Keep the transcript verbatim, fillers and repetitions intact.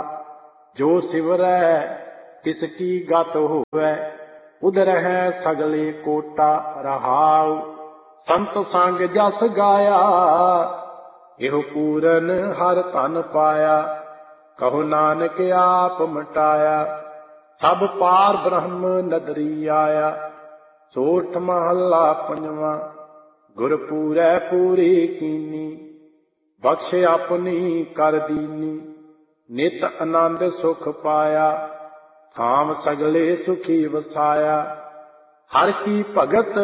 जो सिवरै तिसकी गत होवै, उधर है सगले कोटा रहाउ। संत संग जस गाया, एहो पूरन हर धन पाया। कहो नानक आप मिटाया, सब पार ब्रह्म नदरी आया। सोठ महला पंजवा, गुर पूरै पूरी कीनी, बख्श अपनी कर दीनी। नित आनंद सुख पाया, थाम सगले सुखी वसाया। हर की भगत